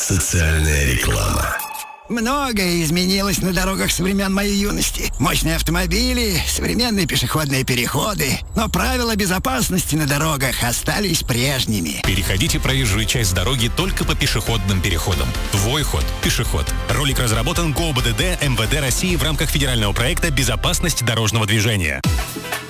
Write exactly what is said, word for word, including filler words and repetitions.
Социальная реклама. Многое изменилось на дорогах со времен моей юности. Мощные автомобили, современные пешеходные переходы. Но правила безопасности на дорогах остались прежними. Переходите проезжую часть дороги только по пешеходным переходам. Твой ход. Пешеход. Ролик разработан ГОБДД эм вэ дэ России в рамках федерального проекта «Безопасность дорожного движения».